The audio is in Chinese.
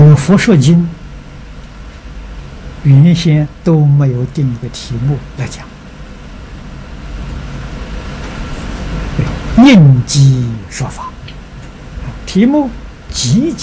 《佛说经》原先都没有定一个题目来讲，应机说法，题目极